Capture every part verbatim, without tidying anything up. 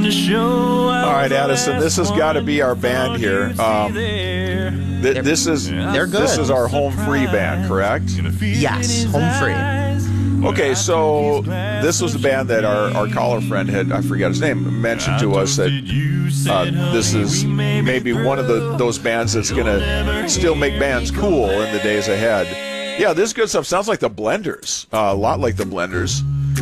All right, Addison, this has got to be our band here. Um, th- this is They're good. This is our home free band, correct? Yes, home free. Okay, so this was the band that our, our caller friend had, I forget his name, mentioned to us that uh, this is maybe one of the those bands that's going to still make bands cool in the days ahead. Yeah, this good stuff sounds like the Blenders, uh, a lot like the Blenders.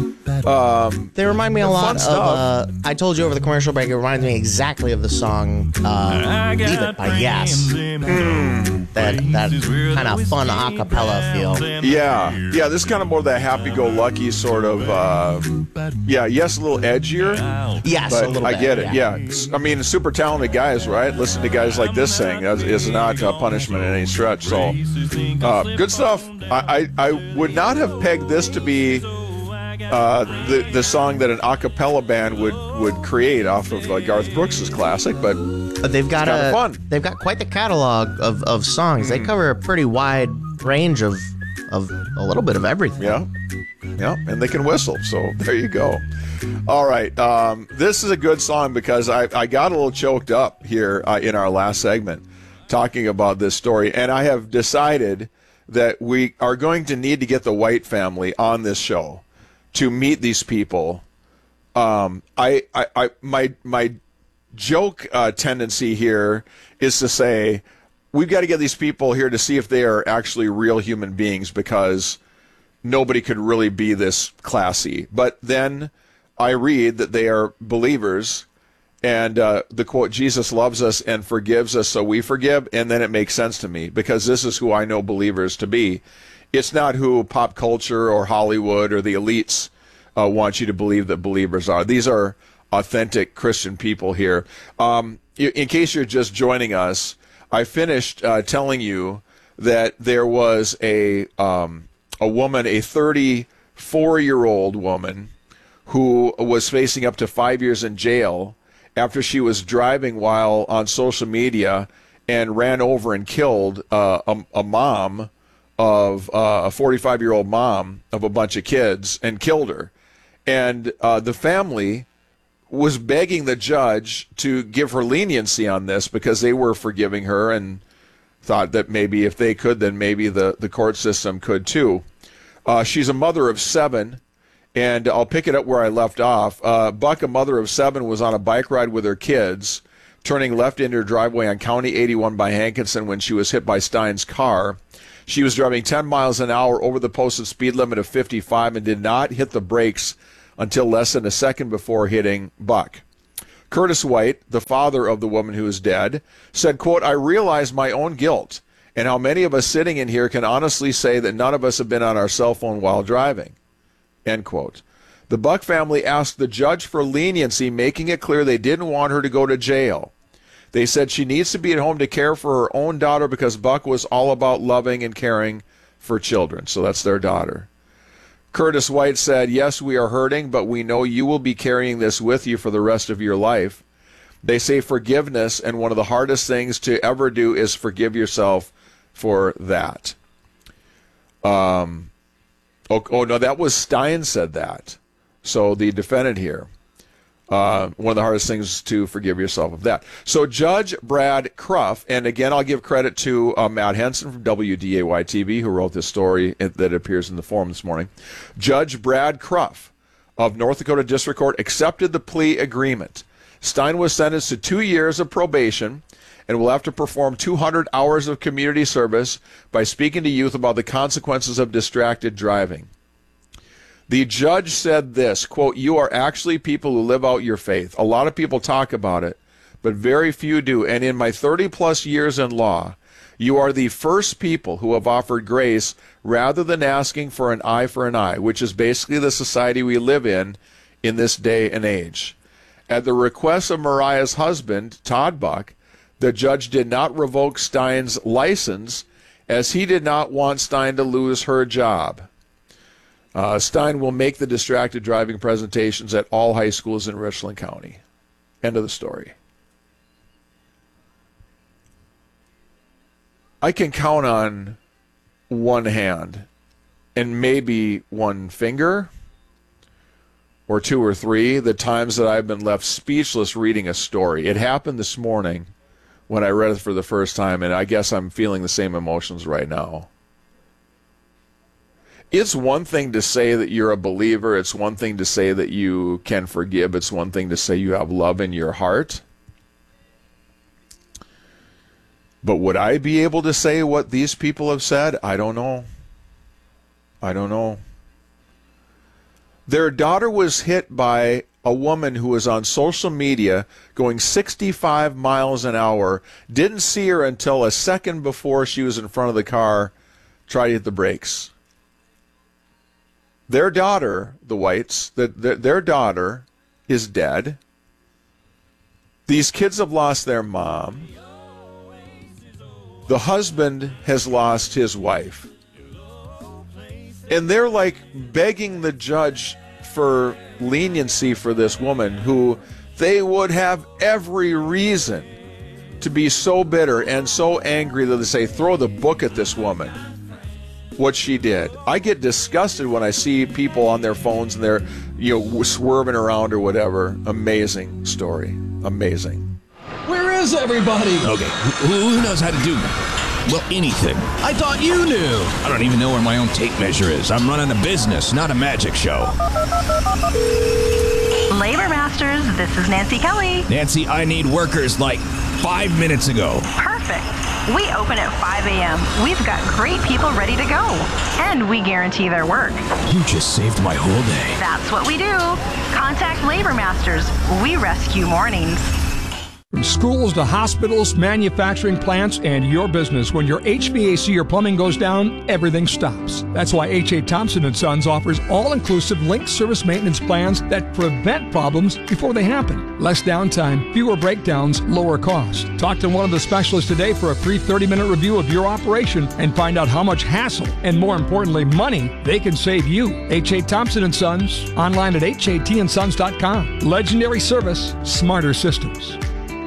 Um, they remind me a lot of, stuff. uh, I told you over the commercial break, it reminds me exactly of the song uh, Leave It by Yes. Mm. That, that kind of fun a cappella feel. Yeah, yeah, this is kind of more that happy-go-lucky sort of, uh, yeah, Yes, a little edgier. Yes, but a little I bit, get it, yeah. yeah. I mean, super talented guys, right? Listen to guys like this sing is, is not a punishment in any stretch. So, uh, good stuff. I, I, I would not have pegged this to be Uh, the the song that an a cappella band would, would create off of uh, Garth Brooks' classic, but But they've got it's kinda a fun. they've got quite the catalog of, of songs. They cover a pretty wide range of of a little bit of everything. Yeah, yeah, and they can whistle, so there you go. All right, um, this is a good song because I, I got a little choked up here uh, in our last segment talking about this story, and I have decided that we are going to need to get the White family on this show to meet these people. Um, I, I, I, my, my joke uh, tendency here is to say we've got to get these people here to see if they are actually real human beings, because nobody could really be this classy. But then I read that they are believers, and uh, the quote, Jesus loves us and forgives us, so we forgive, and then it makes sense to me, because this is who I know believers to be. It's not who pop culture or Hollywood or the elites uh, want you to believe that believers are. These are authentic Christian people here. Um, in case you're just joining us, I finished uh, telling you that there was a um, a woman, a thirty-four-year-old woman, who was facing up to five years in jail after she was driving while on social media and ran over and killed uh, a, a mom of uh, a forty-five-year-old mom of a bunch of kids and killed her. And uh, the family was begging the judge to give her leniency on this because they were forgiving her and thought that maybe if they could, then maybe the, the court system could too. Uh, she's a mother of seven, and I'll pick it up where I left off. Uh, Buck, a mother of seven, was on a bike ride with her kids, turning left into her driveway on County eighty-one by Hankinson when she was hit by Stein's car. She was driving ten miles an hour over the posted speed limit of fifty-five and did not hit the brakes until less than a second before hitting Buck. Curtis White, the father of the woman who is dead, said, quote, I realize my own guilt and how many of us sitting in here can honestly say that none of us have been on our cell phone while driving, end quote. The Buck family asked the judge for leniency, making it clear they didn't want her to go to jail. They said she needs to be at home to care for her own daughter because Buck was all about loving and caring for children. So that's their daughter. Curtis White said, yes, we are hurting, but we know you will be carrying this with you for the rest of your life. They say forgiveness, and one of the hardest things to ever do is forgive yourself for that. Um, oh, oh no, that was Stein said that. So the defendant here. Uh, one of the hardest things to forgive yourself of that. So Judge Brad Cruff, and again, I'll give credit to uh, Matt Henson from W D A Y T V, who wrote this story that appears in the forum this morning. Judge Brad Cruff of North Dakota District Court accepted the plea agreement. Stein was sentenced to two years of probation and will have to perform two hundred hours of community service by speaking to youth about the consequences of distracted driving. The judge said this, quote, you are actually people who live out your faith. A lot of people talk about it, but very few do. And in my thirty-plus years in law, you are the first people who have offered grace rather than asking for an eye for an eye, which is basically the society we live in in this day and age. At the request of Mariah's husband, Todd Buck, the judge did not revoke Stein's license as he did not want Stein to lose her job. Uh, Stein will make the distracted driving presentations at all high schools in Richland County. End of the story. I can count on one hand and maybe one finger or two or three, the times that I've been left speechless reading a story. It happened this morning when I read it for the first time, and I guess I'm feeling the same emotions right now. It's one thing to say that you're a believer. It's one thing to say that you can forgive. It's one thing to say you have love in your heart. But would I be able to say what these people have said? I don't know. I don't know. Their daughter was hit by a woman who was on social media going sixty-five miles an hour, didn't see her until a second before she was in front of the car, tried to hit the brakes. Their daughter, the Whites, the, the, their daughter is dead. These kids have lost their mom. The husband has lost his wife. And they're like begging the judge for leniency for this woman who they would have every reason to be so bitter and so angry that they say, throw the book at this woman. What she did. I get disgusted when I see people on their phones and they're, you know, swerving around or whatever. Amazing story. Amazing. Where is everybody? Okay, who, who knows how to do that? Well, anything. I thought you knew. I don't even know where my own tape measure is. I'm running a business, not a magic show. Labor Masters, this is Nancy Kelly. Nancy, I need workers like five minutes ago. Perfect. We open at five a.m. We've got great people ready to go. And we guarantee their work. You just saved my whole day. That's what we do. Contact Labor Masters. We rescue mornings. From schools to hospitals, manufacturing plants, and your business, when your H V A C or plumbing goes down, everything stops. That's why H A. Thompson and Sons offers all-inclusive linked service maintenance plans that prevent problems before they happen. Less downtime, fewer breakdowns, lower cost. Talk to one of the specialists today for a free thirty-minute review of your operation and find out how much hassle and, more importantly, money they can save you. H A. Thompson and Sons, online at H A T and sons dot com. Legendary service, smarter systems.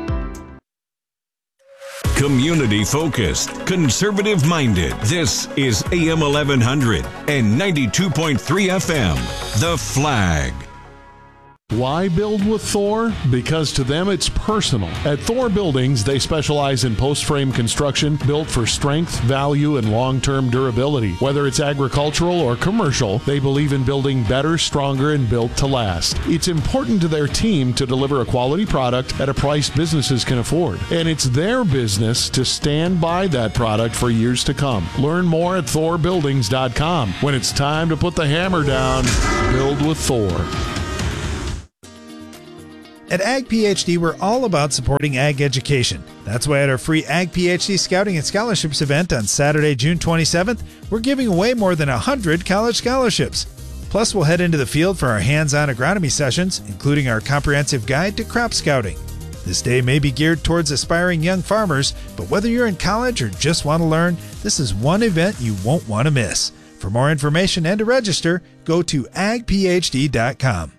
Community focused, conservative minded. This is A M eleven hundred and ninety-two point three F M. The Flag. Why build with Thor? Because to them it's personal. At Thor Buildings, they specialize in post-frame construction built for strength, value, and long-term durability. Whether it's agricultural or commercial, they believe in building better, stronger, and built to last. It's important to their team to deliver a quality product at a price businesses can afford. And it's their business to stand by that product for years to come. Learn more at thor buildings dot com. When it's time to put the hammer down, build with Thor. At Ag PhD, we're all about supporting ag education. That's why at our free Ag PhD Scouting and Scholarships event on Saturday, June twenty-seventh, we're giving away more than one hundred college scholarships. Plus, we'll head into the field for our hands-on agronomy sessions, including our comprehensive guide to crop scouting. This day may be geared towards aspiring young farmers, but whether you're in college or just want to learn, this is one event you won't want to miss. For more information and to register, go to ag p h d dot com.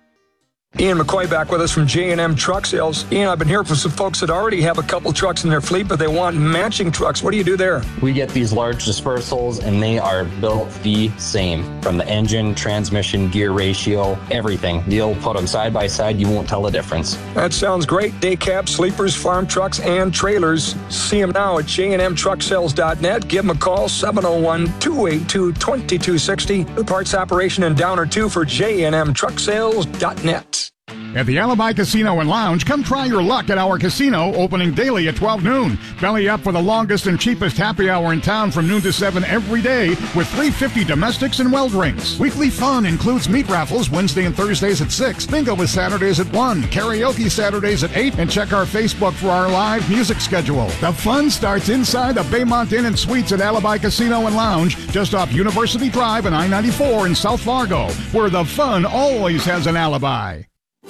Ian McCoy back with us from J and M Truck Sales. Ian, I've been hearing from some folks that already have a couple trucks in their fleet, but they want matching trucks. What do you do there? We get these large dispersals, and they are built the same. From the engine, transmission, gear ratio, everything. You'll put them side by side, you won't tell the difference. That sounds great. Day cabs, sleepers, farm trucks, and trailers. See them now at j and m truck sales dot net. Give them a call, seven oh one, two eight two, two two six oh. The parts operation in Downer two for j and m truck sales dot net. At the Alibi Casino and Lounge, come try your luck at our casino, opening daily at twelve noon. Belly up for the longest and cheapest happy hour in town from noon to seven every day with three fifty domestics and well drinks. Weekly fun includes meat raffles Wednesday and Thursdays at six, bingo with Saturdays at one, karaoke Saturdays at eight, and check our Facebook for our live music schedule. The fun starts inside the Baymont Inn and Suites at Alibi Casino and Lounge, just off University Drive and I ninety-four in South Fargo, where the fun always has an alibi.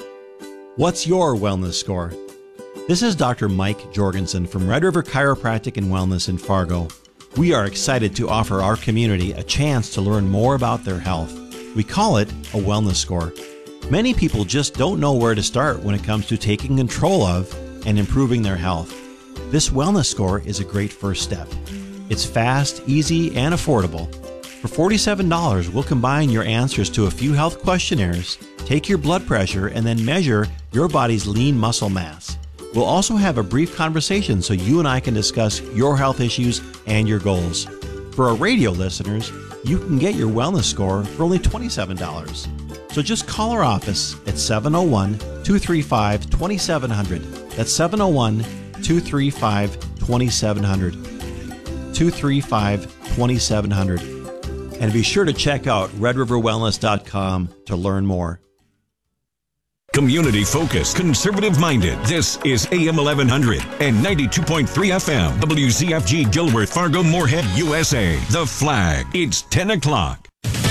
What's your wellness score? This is Doctor Mike Jorgensen from Red River Chiropractic and Wellness in Fargo. We are excited to offer our community a chance to learn more about their health. We call it a wellness score. Many people just don't know where to start when it comes to taking control of and improving their health. This wellness score is a great first step. It's fast, easy, and affordable. For forty-seven dollars, we'll combine your answers to a few health questionnaires, take your blood pressure, and then measure your body's lean muscle mass. We'll also have a brief conversation so you and I can discuss your health issues and your goals. For our radio listeners, you can get your wellness score for only twenty-seven dollars. So just call our office at seven oh one, two three five, two seven zero zero. That's seven oh one, two three five, two seven zero zero. two three five, two seven zero zero. And be sure to check out red river wellness dot com to learn more. Community focused, conservative minded. This is A M eleven hundred and ninety-two point three F M. W Z F G Gilworth, Fargo, Moorhead, U S A. The Flag. It's ten o'clock.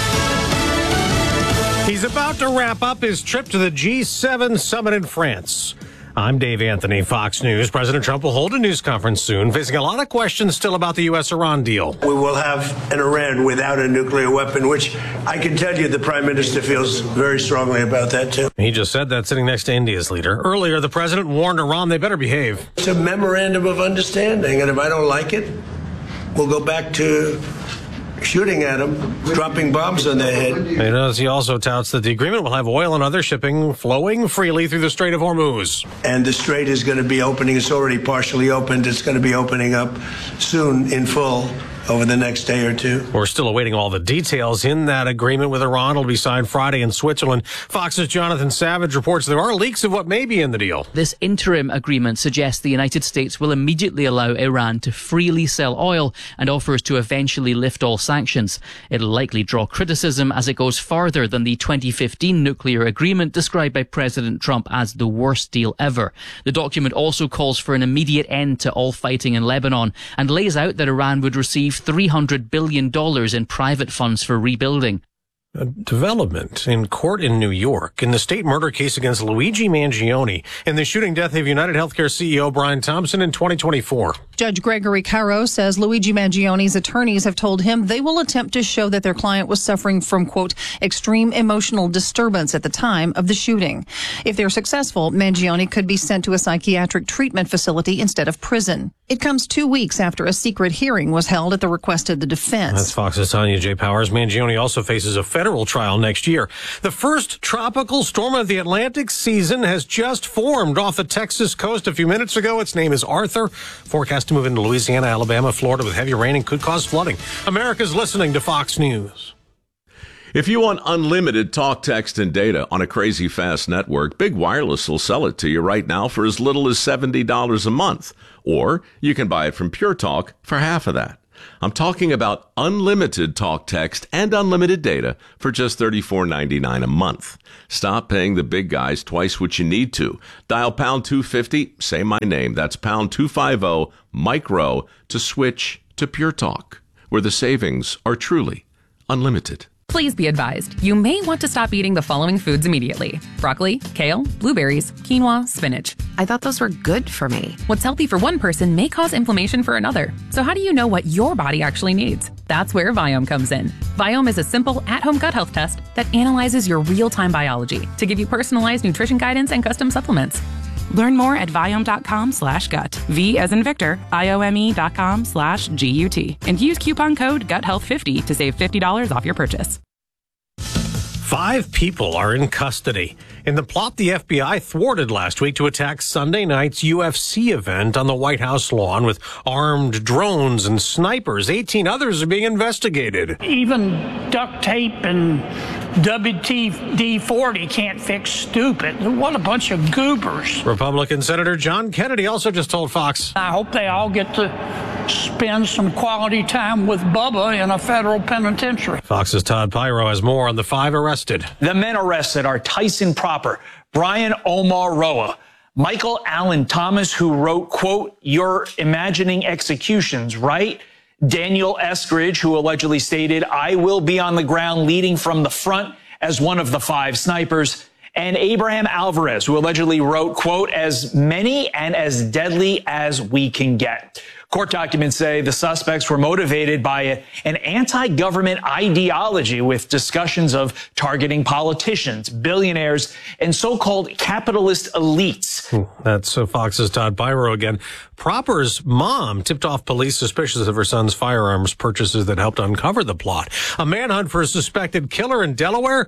He's about to wrap up his trip to the G seven summit in France. I'm Dave Anthony, Fox News. President Trump will hold a news conference soon, facing a lot of questions still about the U S Iran deal. We will have an Iran without a nuclear weapon, which I can tell you the Prime Minister feels very strongly about that, too. He just said that sitting next to India's leader. Earlier, the president warned Iran they better behave. It's a memorandum of understanding, and if I don't like it, we'll go back to shooting at them, dropping bombs on their head. He does. He also touts that the agreement will have oil and other shipping flowing freely through the Strait of Hormuz. And the strait is going to be opening. It's already partially opened. It's going to be opening up soon in full over the next day or two. We're still awaiting all the details in that agreement with Iran. It'll be signed Friday in Switzerland. Fox's Jonathan Savage reports there are leaks of what may be in the deal. This interim agreement suggests the United States will immediately allow Iran to freely sell oil and offers to eventually lift all sanctions. It'll likely draw criticism as it goes farther than the twenty fifteen nuclear agreement described by President Trump as the worst deal ever. The document also calls for an immediate end to all fighting in Lebanon and lays out that Iran would receive three hundred billion dollars in private funds for rebuilding. A development in court in New York in the state murder case against Luigi Mangione and the shooting death of United Healthcare C E O Brian Thompson in twenty twenty-four. Judge Gregory Caro says Luigi Mangione's attorneys have told him they will attempt to show that their client was suffering from, quote, extreme emotional disturbance at the time of the shooting. If they're successful, Mangione could be sent to a psychiatric treatment facility instead of prison. It comes two weeks after a secret hearing was held at the request of the defense. That's Fox's Tanya J. Powers. Mangione also faces a federal trial next year. The first tropical storm of the Atlantic season has just formed off the Texas coast a few minutes ago. Its name is Arthur. Forecast to move into Louisiana, Alabama, Florida with heavy rain and could cause flooding. America's listening to Fox News. If you want unlimited talk, text, and data on a crazy fast network, Big Wireless will sell it to you right now for as little as seventy dollars a month. Or you can buy it from Pure Talk for half of that. I'm talking about unlimited talk, text, and unlimited data for just thirty-four ninety-nine a month. Stop paying the big guys twice what you need to. Dial pound two fifty, say my name. That's pound two fifty, micro, to switch to Pure Talk, where the savings are truly unlimited. Please be advised, you may want to stop eating the following foods immediately. Broccoli, kale, blueberries, quinoa, spinach. I thought those were good for me. What's healthy for one person may cause inflammation for another. So how do you know what your body actually needs? That's where Viome comes in. Viome is a simple at-home gut health test that analyzes your real-time biology to give you personalized nutrition guidance and custom supplements. Learn more at Viome.com slash gut. V as in Victor, I-O-M-E dot com slash G-U-T. And use coupon code gut health fifty to save fifty dollars off your purchase. Five people are in custody in the plot the F B I thwarted last week to attack Sunday night's U F C event on the White House lawn with armed drones and snipers. eighteen others are being investigated. Even duct tape and W D forty can't fix stupid. What a bunch of goobers. Republican Senator John Kennedy also just told Fox, I hope they all get to spend some quality time with Bubba in a federal penitentiary. Fox's Todd Pyro has more on the five arrested. The men arrested are Tyson Proper, Brian Omar Roa, Michael Allen Thomas, who wrote, quote, "You're imagining executions, right?" Daniel Eskridge, who allegedly stated, "I will be on the ground leading from the front as one of the five snipers." And Abraham Alvarez, who allegedly wrote, quote, "As many and as deadly as we can get." Court documents say the suspects were motivated by a, an anti-government ideology with discussions of targeting politicians, billionaires, and so-called capitalist elites. That's uh, Fox's Todd Pyro again. Proper's mom tipped off police suspicious of her son's firearms purchases that helped uncover the plot. A manhunt for a suspected killer in Delaware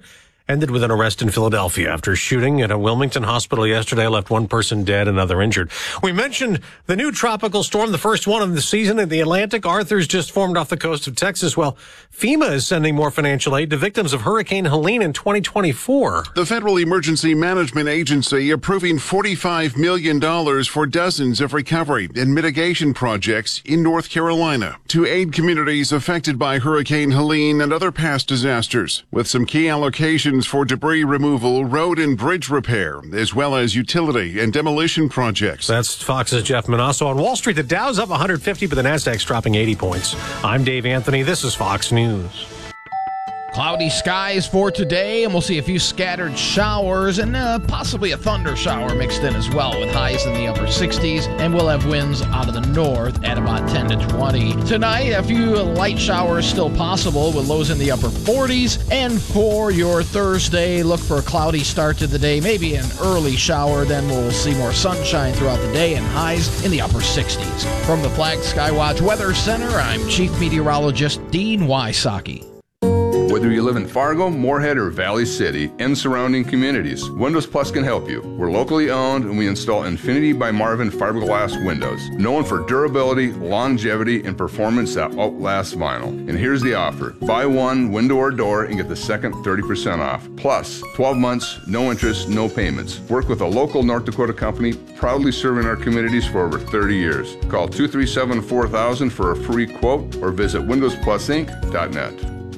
ended with an arrest in Philadelphia after shooting at a Wilmington hospital yesterday left one person dead, another injured. We mentioned the new tropical storm, the first one of the season in the Atlantic. Arthur's just formed off the coast of Texas. Well, FEMA is sending more financial aid to victims of Hurricane Helene in twenty twenty-four. The Federal Emergency Management Agency approving forty-five million dollars for dozens of recovery and mitigation projects in North Carolina to aid communities affected by Hurricane Helene and other past disasters, with some key allocations for debris removal, road and bridge repair, as well as utility and demolition projects. That's Fox's Jeff Manasso. On Wall Street, the Dow's up one hundred fifty, but the Nasdaq's dropping eighty points. I'm Dave Anthony. This is Fox News. Cloudy skies for today, and we'll see a few scattered showers and uh, possibly a thunder shower mixed in as well, with highs in the upper sixties, and we'll have winds out of the north at about ten to twenty. Tonight, a few light showers still possible with lows in the upper forties, and for your Thursday, look for a cloudy start to the day, maybe an early shower, then we'll see more sunshine throughout the day and highs in the upper sixties. From the Flag Skywatch Weather Center, I'm Chief Meteorologist Dean Wysocki. Whether you live in Fargo, Moorhead, or Valley City and surrounding communities, Windows Plus can help you. We're locally owned and we install Infinity by Marvin fiberglass windows, known for durability, longevity, and performance that outlasts vinyl. And here's the offer. Buy one window or door and get the second thirty percent off. Plus, twelve months, no interest, no payments. Work with a local North Dakota company, proudly serving our communities for over thirty years. Call two three seven, four thousand for a free quote or visit windows plus inc dot net.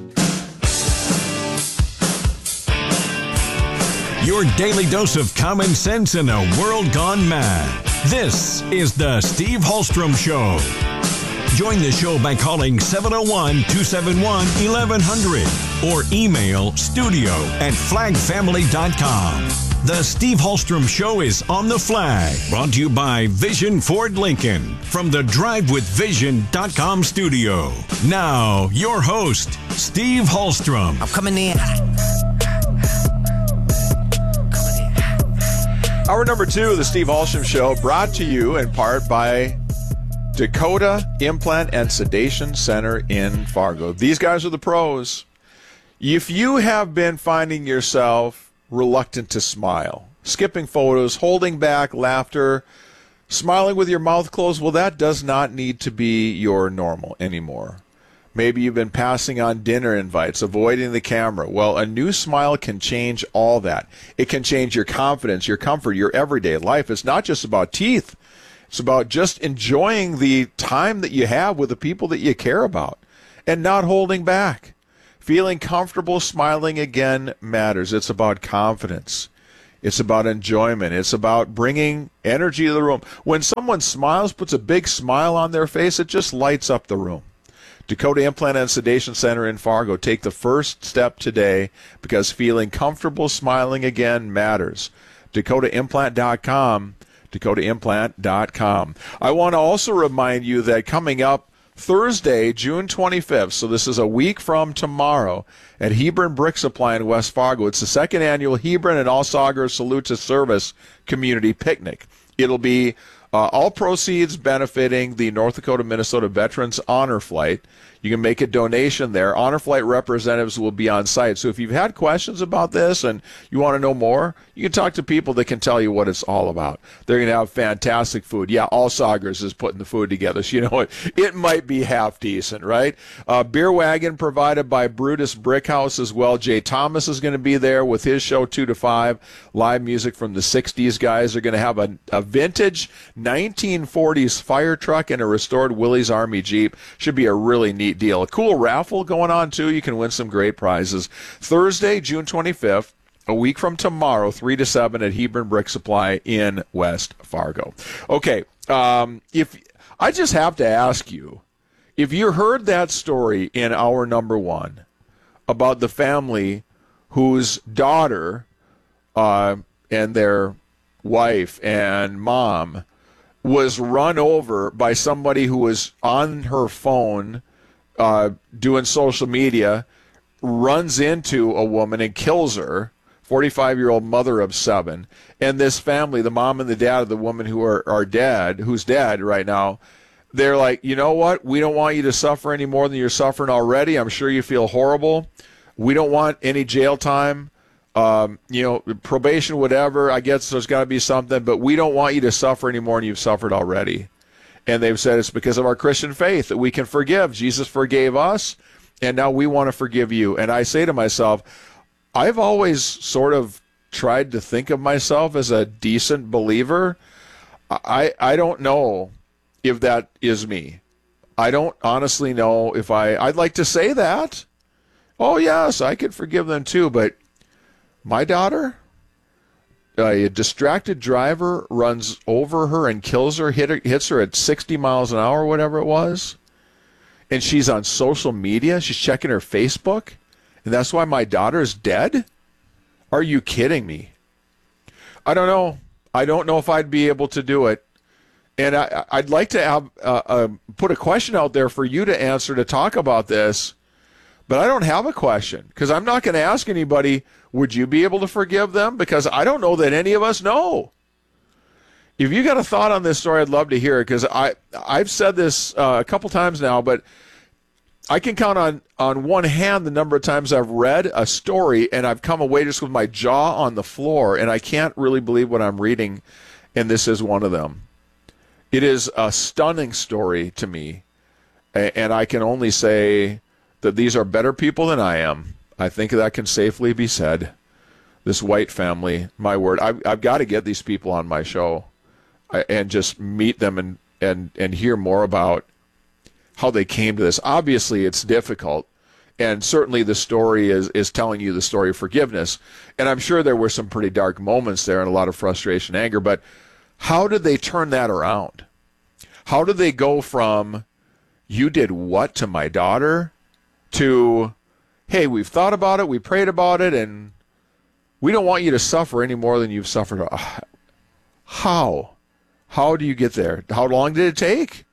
Your daily dose of common sense in a world gone mad. This is the Steve Hallstrom Show. Join the show by calling seven oh one, two seven one, eleven hundred or email studio at flag family dot com. The Steve Hallstrom Show is on the Flag, brought to you by Vision Ford Lincoln from the drive with vision dot com studio. Now, your host, Steve Hallstrom. I'm coming in. Hour number two of the Steve Hallstrom Show, brought to you in part by Dakota Implant and Sedation Center in Fargo. These guys are the pros. If you have been finding yourself reluctant to smile, skipping photos, holding back laughter, smiling with your mouth closed, well, that does not need to be your normal anymore. Maybe you've been passing on dinner invites, avoiding the camera. Well, a new smile can change all that. It can change your confidence, your comfort, your everyday life. It's not just about teeth. It's about just enjoying the time that you have with the people that you care about and not holding back. Feeling comfortable smiling again matters. It's about confidence. It's about enjoyment. It's about bringing energy to the room. When someone smiles, puts a big smile on their face, it just lights up the room. Dakota Implant and Sedation Center in Fargo. Take the first step today because feeling comfortable smiling again matters. Dakota Implant dot com. Dakota Implant dot com. I want to also remind you that coming up Thursday, June twenty-fifth, so this is a week from tomorrow, at Hebron Brick Supply in West Fargo. It's the second annual Hebron and All Sagar Salute to Service Community Picnic. It'll be Uh, all proceeds benefiting the North Dakota Minnesota Veterans Honor Flight. You can make a donation there. Honor Flight representatives will be on site. So if you've had questions about this and you want to know more, you can talk to people that can tell you what it's all about. They're going to have fantastic food. Yeah, All Sagers is putting the food together, so you know it, it might be half decent, right? Uh, beer wagon provided by Brutus Brickhouse as well. Jay Thomas is going to be there with his show two to five. Live music from the sixties guys. They're going to have a, a vintage nineteen forties fire truck and a restored Willys Army Jeep. Should be a really neat deal. A cool raffle going on, too. You can win some great prizes. Thursday, June twenty-fifth, a week from tomorrow, three to seven at Hebron Brick Supply in West Fargo. Okay, um, if I just have to ask you, if you heard that story in hour number one about the family whose daughter uh, and their wife and mom was run over by somebody who was on her phone uh, doing social media, runs into a woman and kills her, forty-five-year-old mother of seven, and this family, the mom and the dad of the woman who are, are dead, who's dead right now, they're like, you know what? We don't want you to suffer any more than you're suffering already. I'm sure you feel horrible. We don't want any jail time. um, you know, probation, whatever. I guess there's got to be something, but we don't want you to suffer anymore, and you've suffered already. And they've said it's because of our Christian faith that we can forgive. Jesus forgave us, and now we want to forgive you. And I say to myself, I've always sort of tried to think of myself as a decent believer. I I don't know if that is me. I don't honestly know if I, I'd like to say that. Oh, yes, I could forgive them too, but my daughter, a distracted driver runs over her and kills her, hit her, hits her at sixty miles an hour, whatever it was, and she's on social media, she's checking her Facebook, and that's why my daughter is dead? Are you kidding me? I don't know. I don't know if I'd be able to do it. And I, I'd like to have, uh, uh, put a question out there for you to answer, to talk about this, but I don't have a question because I'm not going to ask anybody, would you be able to forgive them? Because I don't know that any of us know. If you got a thought on this story, I'd love to hear it because I, I've said this uh, a couple times now, but I can count on, on one hand the number of times I've read a story and I've come away just with my jaw on the floor and I can't really believe what I'm reading, and this is one of them. It is a stunning story to me, and I can only say that these are better people than I am. I think that can safely be said. This White family, my word, I've, I've got to get these people on my show and just meet them and, and, and hear more about how they came to this. Obviously, it's difficult, and certainly the story is, is telling you the story of forgiveness, and I'm sure there were some pretty dark moments there and a lot of frustration, anger, but how did they turn that around? How did they go from, you did what to my daughter, to, hey, we've thought about it, we prayed about it, and we don't want you to suffer any more than you've suffered. How? How do you get there? How long did it take?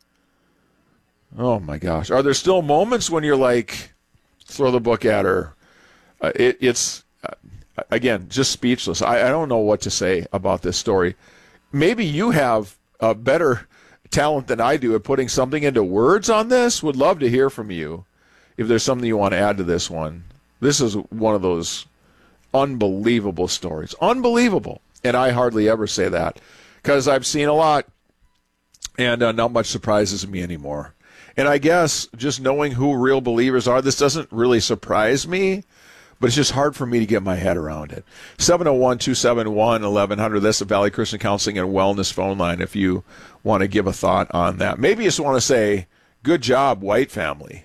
Oh, my gosh. Are there still moments when you're like, throw the book at her? Uh, it, it's, uh, again, just speechless. I, I don't know what to say about this story. Maybe you have a better talent than I do at putting something into words on this. Would love to hear from you if there's something you want to add to this one. This is one of those unbelievable stories. Unbelievable. And I hardly ever say that because I've seen a lot, and uh, not much surprises me anymore. And I guess just knowing who real believers are, this doesn't really surprise me, but it's just hard for me to get my head around it. seven oh one, two seven one, eleven hundred. That's the Valley Christian Counseling and Wellness phone line if you want to give a thought on that. Maybe you just want to say, good job, White family.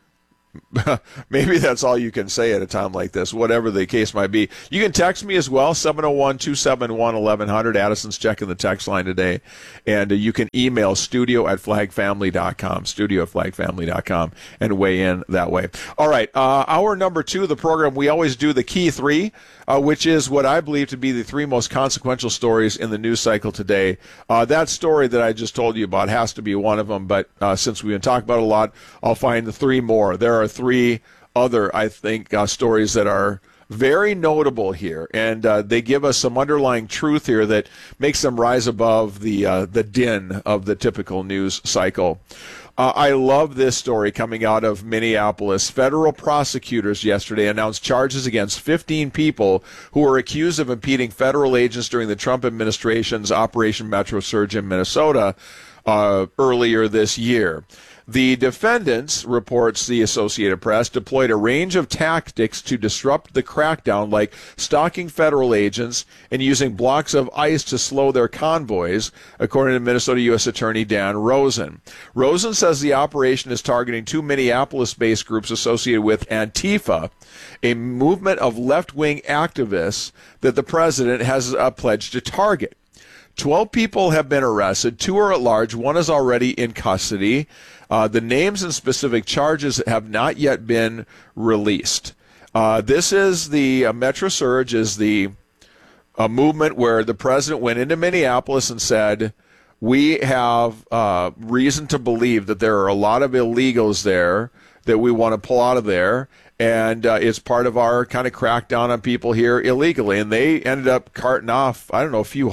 Maybe that's all you can say at a time like this, whatever the case might be. You can text me as well, seven oh one, two seven one, eleven hundred. Addison's checking the text line today. And uh, you can email studio at flagfamily dot com, studio at flagfamily dot com, and weigh in that way. All right, uh, hour number two of the program, we always do the key three, uh, which is what I believe to be the three most consequential stories in the news cycle today. Uh, that story that I just told you about has to be one of them, but uh, since we've been talking about it a lot, I'll find the three more. There are three other, I think, uh, stories that are very notable here, and uh, they give us some underlying truth here that makes them rise above the uh, the din of the typical news cycle. Uh, I love this story coming out of Minneapolis. Federal prosecutors yesterday announced charges against fifteen people who were accused of impeding federal agents during the Trump administration's Operation Metro Surge in Minnesota uh, earlier this year. The defendants, reports the Associated Press, deployed a range of tactics to disrupt the crackdown, like stalking federal agents and using blocks of ice to slow their convoys, according to Minnesota U S Attorney Dan Rosen. Rosen says the operation is targeting two Minneapolis-based groups associated with Antifa, a movement of left-wing activists that the president has uh, pledged to target. Twelve people have been arrested. Two are at large. One is already in custody. Uh, the names and specific charges have not yet been released. Uh, this is the uh, Metro Surge is the uh, movement where the president went into Minneapolis and said, we have uh, reason to believe that there are a lot of illegals there that we want to pull out of there, and uh, it's part of our kind of crackdown on people here illegally. And they ended up carting off, I don't know, a few,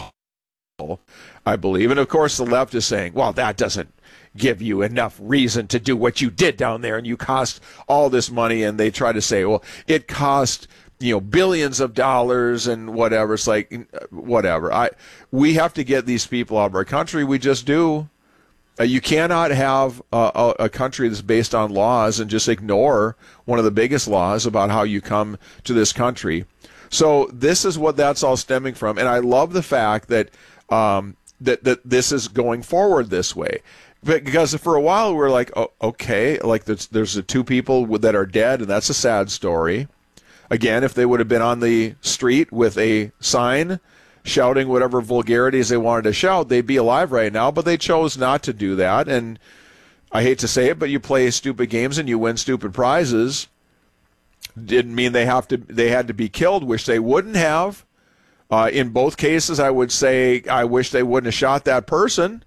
I believe. And, of course, the left is saying, well, that doesn't give you enough reason to do what you did down there, and you cost all this money. And they try to say, well, it cost you know, billions of dollars and whatever. It's like, whatever. I we have to get these people out of our country. We just do. Uh, you cannot have a, a, a country that's based on laws and just ignore one of the biggest laws about how you come to this country. So this is what that's all stemming from, and I love the fact that um, that that this is going forward this way. Because for a while we were like, oh, okay, like there's, there's the two people that are dead, and that's a sad story. Again, if they would have been on the street with a sign shouting whatever vulgarities they wanted to shout, they'd be alive right now, but they chose not to do that. And I hate to say it, but you play stupid games and you win stupid prizes. Didn't mean they have to they had to be killed, which they wouldn't have. Uh, in both cases, I would say I wish they wouldn't have shot that person.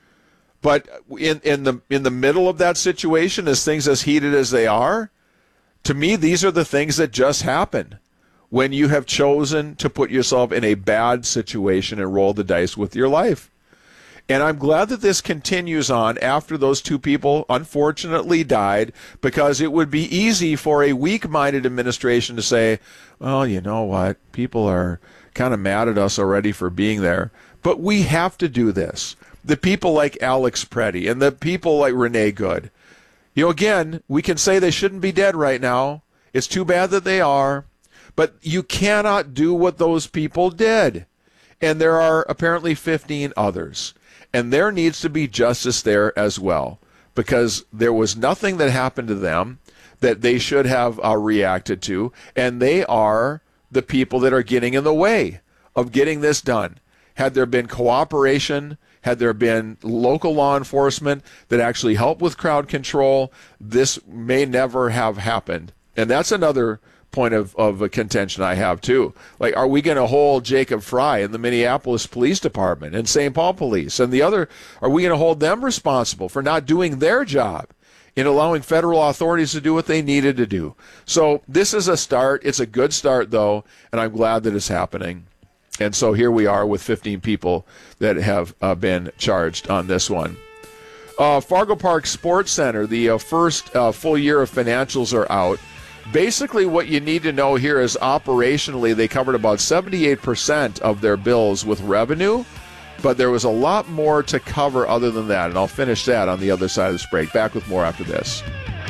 But in, in the in the middle of that situation, as things as heated as they are, to me, these are the things that just happen when you have chosen to put yourself in a bad situation and roll the dice with your life. And I'm glad that this continues on after those two people unfortunately died, because it would be easy for a weak-minded administration to say, well, you know what, people are kind of mad at us already for being there. But we have to do this. The people like Alex Preddy and the people like Renee Good. You know, again, we can say they shouldn't be dead right now. It's too bad that they are. But you cannot do what those people did. And there are apparently fifteen others. And there needs to be justice there as well. Because there was nothing that happened to them that they should have uh, reacted to. And they are the people that are getting in the way of getting this done. Had there been cooperation, had there been local law enforcement that actually helped with crowd control, this may never have happened. And that's another point of, of a contention I have, too. Like, are we going to hold Jacob Fry and the Minneapolis Police Department and Saint Paul Police and the other, are we going to hold them responsible for not doing their job in allowing federal authorities to do what they needed to do? So this is a start. It's a good start, though, and I'm glad that it's happening. And so here we are with fifteen people that have uh, been charged on this one. Uh, Fargo Park Sports Center, the uh, first uh, full year of financials are out. Basically, what you need to know here is operationally, they covered about seventy-eight percent of their bills with revenue, but there was a lot more to cover other than that. And I'll finish that on the other side of this break. Back with more after this.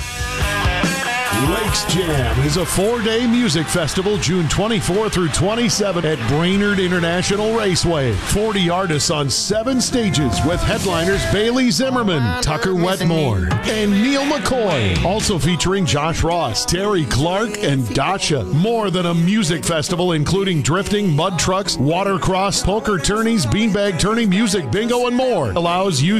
Lakes Jam is a four-day music festival June twenty-fourth through twenty-seventh at Brainerd International Raceway. forty artists on seven stages with headliners Bailey Zimmerman, Tucker Wetmore, and Neil McCoy. Also featuring Josh Ross, Terry Clark, and Dacha. More than a music festival, including drifting, mud trucks, watercross, poker tourneys, beanbag turning, music bingo, and more. Allows you